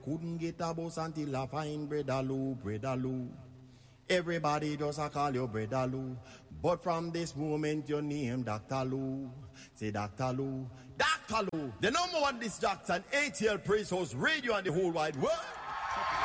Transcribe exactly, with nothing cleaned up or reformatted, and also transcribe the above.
Couldn't get a bus until I find Brother Lou, Brother Lou. Everybody just a call you Brother Lou. But from this moment your name Doctor Lou. Say Doctor Lou, Doctor Lou, the number one disc jockey and A T L Praise House Radio and the whole wide world.